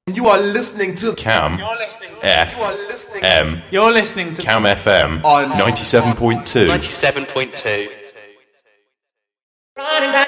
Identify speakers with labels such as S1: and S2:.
S1: You are listening to
S2: Cam
S3: You're listening to
S2: FM.
S3: You're listening to
S2: Cam FM
S1: on
S2: 97.2.
S4: 97.2.
S5: Running back